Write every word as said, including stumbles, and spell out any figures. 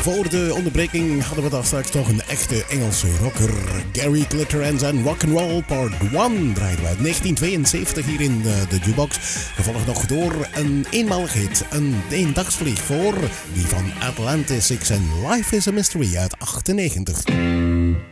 Voor de onderbreking hadden we daar straks nog een echte Engelse rocker. Gary Glitter en zijn Rock'n'Roll Part één draaiden we uit negentien tweeënzeventig hier in de, de jukebox. Gevolgd nog door een eenmalig hit, een eendagsvlieg voor die van Atlantis Six en Life is a Mystery uit achtennegentig.